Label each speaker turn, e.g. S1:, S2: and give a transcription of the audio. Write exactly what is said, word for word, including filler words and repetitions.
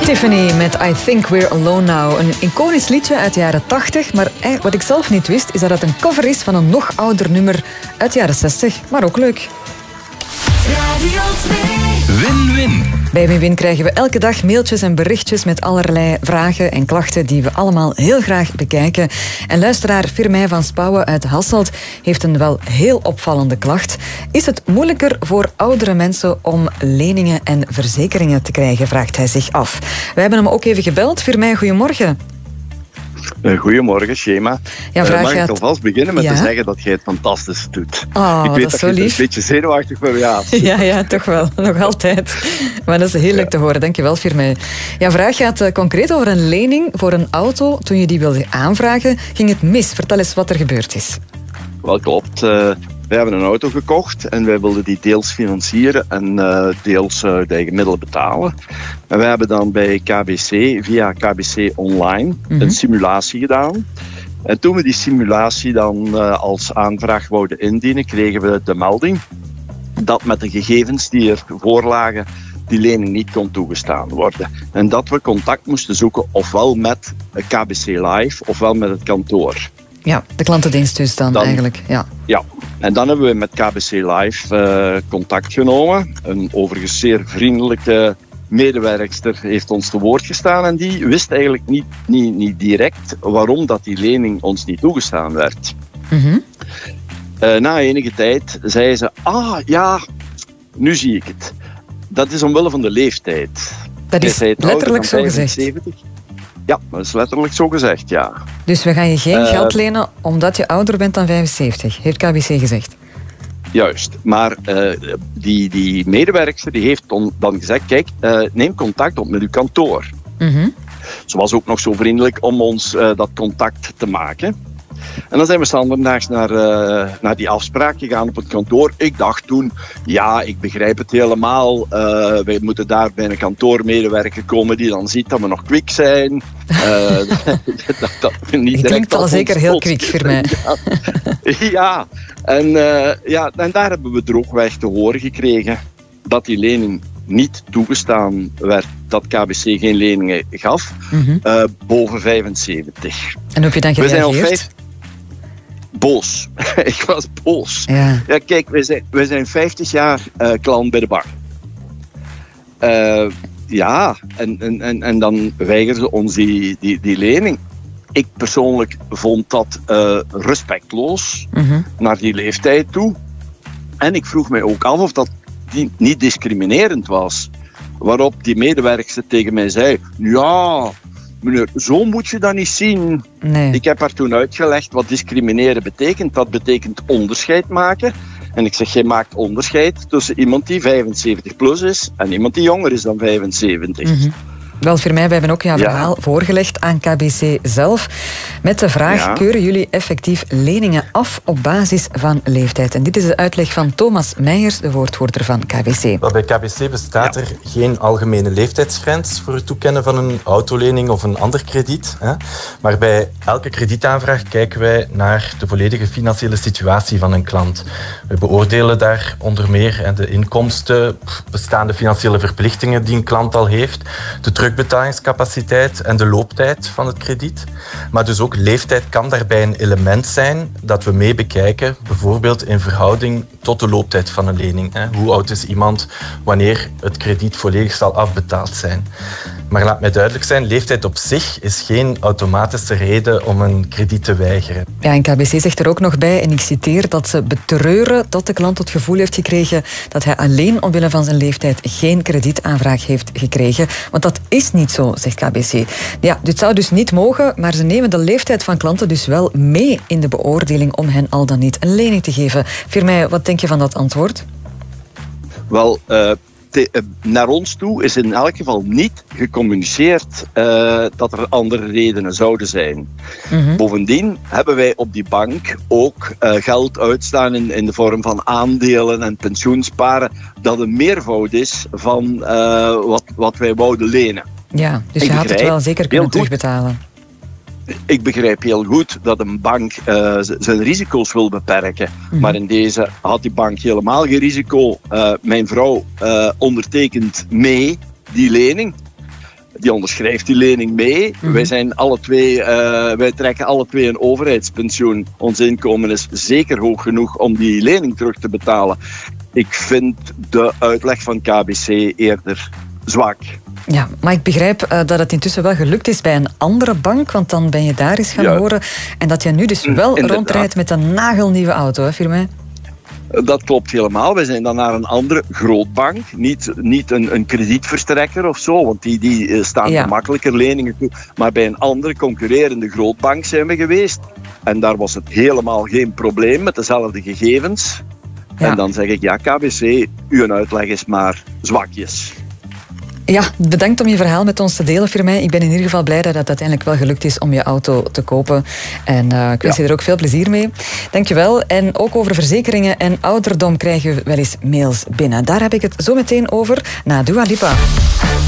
S1: Tiffany met I Think We're Alone Now. Een iconisch liedje uit de jaren tachtig, maar wat ik zelf niet wist is dat het een cover is van een nog ouder nummer uit de jaren zestig. Maar ook leuk.
S2: Radio twee.
S1: Win-win. Bij Win-win krijgen we elke dag mailtjes en berichtjes met allerlei vragen en klachten die we allemaal heel graag bekijken. En luisteraar Firmij van Spouwen uit Hasselt heeft een wel heel opvallende klacht. Is het moeilijker voor oudere mensen om leningen en verzekeringen te krijgen, vraagt hij zich af. We hebben hem ook even gebeld. Firmij, goedemorgen.
S3: Goedemorgen, Shema.
S1: Ja, vraag
S3: uh, mag
S1: gaat...
S3: ik alvast beginnen met
S1: ja?
S3: te zeggen dat jij het fantastisch doet.
S1: Oh,
S3: ik weet
S1: dat is zo
S3: dat je
S1: lief.
S3: een beetje zenuwachtig bent. Ja,
S1: ja, ja, toch wel. Nog altijd. Maar dat is heel leuk ja. te horen. Dankjewel, Firmij. Ja, vraag gaat uh, concreet over een lening voor een auto. Toen je die wilde aanvragen, ging het mis. Vertel eens wat er gebeurd is.
S3: Wel klopt. Uh, wij hebben een auto gekocht en wij wilden die deels financieren en uh, deels uit eigen middelen betalen. En wij hebben dan bij K B C, via K B C Online, mm-hmm. een simulatie gedaan. En toen we die simulatie dan uh, als aanvraag wouden indienen, kregen we de melding dat met de gegevens die er voorlagen die lening niet kon toegestaan worden. En dat we contact moesten zoeken ofwel met K B C Live ofwel met het kantoor.
S1: Ja, de klantendienst dus dan, dan eigenlijk. Ja.
S3: ja, en dan hebben we met K B C Live uh, contact genomen. Een overigens zeer vriendelijke medewerkster heeft ons te woord gestaan en die wist eigenlijk niet, niet, niet direct waarom dat die lening ons niet toegestaan werd.
S1: Mm-hmm.
S3: Uh, na enige tijd zei ze, ah ja, nu zie ik het. Dat is omwille van de leeftijd.
S1: Dat is letterlijk zo gezegd.
S3: Ja, dat is letterlijk zo gezegd, ja.
S1: Dus we gaan je geen uh, geld lenen omdat je ouder bent dan vijfenzeventig, heeft K B C gezegd.
S3: Juist, maar uh, die, die medewerkster die heeft dan gezegd, kijk, uh, neem contact op met uw kantoor.
S1: Mm-hmm.
S3: Ze was ook nog zo vriendelijk om ons uh, dat contact te maken. En dan zijn we standaardaags naar, uh, naar die afspraak gegaan op het kantoor. Ik dacht toen, ja, ik begrijp het helemaal. Uh, wij moeten daar bij een kantoormedewerker komen die dan ziet dat we nog kwik zijn. Uh, dat, dat we niet
S1: het klinkt al zeker heel kwik voor mij.
S3: Ja, ja. En, uh, ja, en daar hebben we droogweg te horen gekregen dat die lening niet toegestaan werd, dat K B C geen leningen gaf,
S1: mm-hmm.
S3: uh, boven vijfenzeventig.
S1: En hoe heb je dan gereageerd?
S3: Boos. Ik was boos.
S1: Ja.
S3: Ja, kijk, wij zijn, wij zijn vijftig jaar uh, klant bij de bank. Uh, ja, en, en, en, en dan weigerden ze ons die, die, die lening. Ik persoonlijk vond dat uh, respectloos
S1: mm-hmm. naar
S3: die leeftijd toe. En ik vroeg mij ook af of dat die niet discriminerend was. Waarop die medewerkster tegen mij zei, ja, meneer, zo moet je dat niet zien.
S1: Nee.
S3: Ik heb haar toen uitgelegd wat discrimineren betekent. Dat betekent onderscheid maken. En ik zeg, jij maakt onderscheid tussen iemand die vijfenzeventig plus is en iemand die jonger is dan vijfenzeventig.
S1: Mm-hmm. Wel, voor mij, we hebben ook jouw
S3: ja.
S1: verhaal voorgelegd aan K B C zelf. Met de vraag, ja. keuren jullie effectief leningen af op basis van leeftijd? En dit is de uitleg van Thomas Meijers, de woordvoerder van K B C.
S4: Wel, bij K B C bestaat ja. er geen algemene leeftijdsgrens voor het toekennen van een autolening of een ander krediet. Hè. Maar bij elke kredietaanvraag kijken wij naar de volledige financiële situatie van een klant. We beoordelen daar onder meer de inkomsten, bestaande financiële verplichtingen die een klant al heeft, de terugbetalingscapaciteit en de looptijd van het krediet. Maar dus ook leeftijd kan daarbij een element zijn dat we mee bekijken, bijvoorbeeld in verhouding tot de looptijd van een lening. Hoe oud is iemand wanneer het krediet volledig zal afbetaald zijn? Maar laat mij duidelijk zijn, leeftijd op zich is geen automatische reden om een krediet te weigeren.
S1: Ja, en K B C zegt er ook nog bij, en ik citeer, dat ze betreuren dat de klant het gevoel heeft gekregen dat hij alleen omwille van zijn leeftijd geen kredietaanvraag heeft gekregen. Want dat is niet zo, zegt K B C. Ja, dit zou dus niet mogen, maar ze nemen de leeftijd van klanten dus wel mee in de beoordeling om hen al dan niet een lening te geven. Firmij, wat denk je van dat antwoord?
S3: Wel, uh... Te, uh, naar ons toe is in elk geval niet gecommuniceerd uh, dat er andere redenen zouden zijn.
S1: Mm-hmm.
S3: Bovendien hebben wij op die bank ook uh, geld uitstaan in, in de vorm van aandelen en pensioensparen, dat een meervoud is van uh, wat, wat wij wouden lenen.
S1: Ja, dus je had het wel zeker kunnen terugbetalen.
S3: Ik begrijp heel goed dat een bank uh, z- zijn risico's wil beperken. Mm-hmm. Maar in deze had die bank helemaal geen risico. Uh, mijn vrouw uh, ondertekent mee die lening. die onderschrijft die lening mee. Mm-hmm. Wij zijn alle twee, uh, wij trekken alle twee een overheidspensioen. Ons inkomen is zeker hoog genoeg om die lening terug te betalen. Ik vind de uitleg van K B C eerder zwak.
S1: Ja, maar ik begrijp uh, dat het intussen wel gelukt is bij een andere bank, want dan ben je daar eens gaan ja. horen. En dat je nu dus wel Inderdaad. rondrijdt met een nagelnieuwe auto, hè, Firmin?
S3: Dat klopt helemaal. Wij zijn dan naar een andere grootbank. Niet, niet een, een kredietverstrekker of zo, want die, die staan ja. gemakkelijker leningen toe. Maar bij een andere concurrerende grootbank zijn we geweest. En daar was het helemaal geen probleem met dezelfde gegevens. Ja. En dan zeg ik, ja, K B C, uw uitleg is maar zwakjes.
S1: Ja, bedankt om je verhaal met ons te delen, Firmin. Ik ben in ieder geval blij dat het uiteindelijk wel gelukt is om je auto te kopen. En uh, ik wens ja. je er ook veel plezier mee. Dankjewel. En ook over verzekeringen en ouderdom krijgen we wel eens mails binnen. Daar heb ik het zo meteen over na Dua Lipa.